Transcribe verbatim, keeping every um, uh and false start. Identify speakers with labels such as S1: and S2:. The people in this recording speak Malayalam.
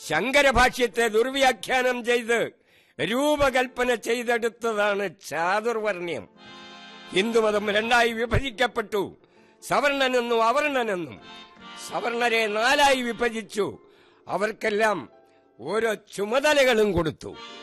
S1: ശങ്കരഭാഷ്യത്തെ ദുർവ്യാഖ്യാനം ചെയ്ത് രൂപകൽപ്പന ചെയ്തെടുത്തതാണ് ചാതുർവർണ്ണ്യം. ഹിന്ദുമതം രണ്ടായി വിഭജിക്കപ്പെട്ടു, സവർണനെന്നും അവർണനെന്നും. സവർണരെ നാലായി വിഭജിച്ചു, അവർക്കെല്ലാം ഓരോ ചുമതലകളും കൊടുത്തു.